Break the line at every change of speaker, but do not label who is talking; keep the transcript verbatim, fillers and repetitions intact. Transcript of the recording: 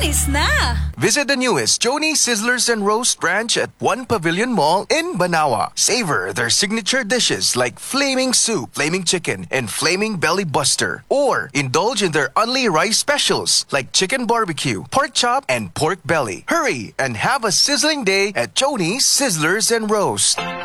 Panis na!
Visit the newest Joni Sizzlers and Roast branch at One Pavilion Mall in Banawa. Savor their signature dishes like Flaming Soup, Flaming Chicken, and Flaming Belly Buster. Or indulge in their only rice specials like Chicken Barbecue, Pork Chop, and Pork Belly. Hurry and have a sizzling day at Joni Sizzlers and Roast.